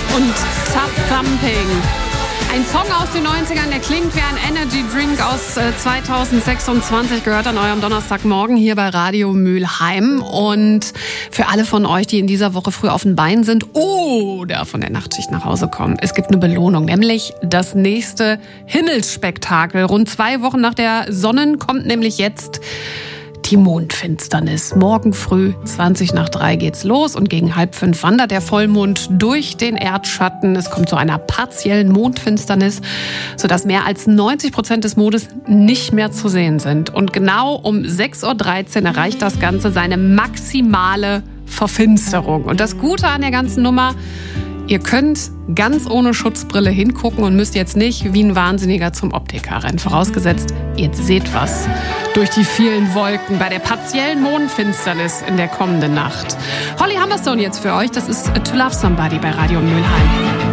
und Tough Thumping. Ein Song aus den 90ern, der klingt wie ein Energy Drink aus 2026, gehört an eurem Donnerstagmorgen hier bei Radio Mülheim. Und für alle von euch, die in dieser Woche früh auf den Beinen sind oder von der Nachtschicht nach Hause kommen, es gibt eine Belohnung, nämlich das nächste Himmelsspektakel. Rund 2 Wochen nach der Sonnen kommt nämlich jetzt die Mondfinsternis. Morgen früh 3:20 geht's los und gegen 4:30 wandert der Vollmond durch den Erdschatten. Es kommt zu einer partiellen Mondfinsternis, sodass mehr als 90% des Mondes nicht mehr zu sehen sind. Und genau um 6:13 erreicht das Ganze seine maximale Verfinsterung. Und das Gute an der ganzen Nummer: Ihr könnt ganz ohne Schutzbrille hingucken und müsst jetzt nicht wie ein Wahnsinniger zum Optiker rennen. Vorausgesetzt, ihr seht was durch die vielen Wolken bei der partiellen Mondfinsternis in der kommenden Nacht. Holly Humberstone jetzt für euch. Das ist To Love Somebody bei Radio Mülheim.